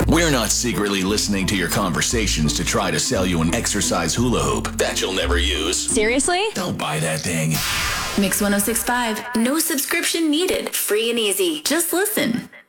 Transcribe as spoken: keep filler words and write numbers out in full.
We're not secretly listening to your conversations to try to sell you an exercise hula hoop that you'll never use. Seriously? Don't buy that thing. Mix one oh six point five. No subscription needed. Free and easy. Just listen.